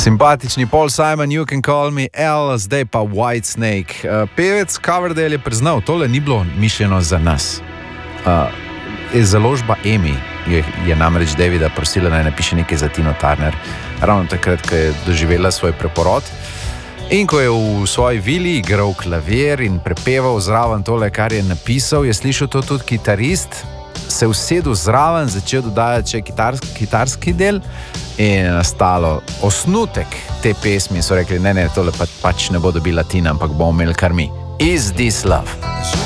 Simpatični Paul Simon, You Can Call Me L, zdaj pa Whitesnake. Pevec Coverdale je priznal, tole ni bilo mišljeno za nas. Založba EMI je namreč Davida prosila, naj napiše nekaj za Tino Turner, ravno takrat, ko je doživela svoj preporod. In ko je v svoji vili igral klavir in prepeval zraven tole, kar je napisal, je slišal to tudi kitarist, se usedel zraven, začel dodajati še kitarski del in je nastalo osnutek te pesmi. So rekli, ne, tole pač ne bo dobila Tina, ampak bomo imeli kar mi. Is This Love?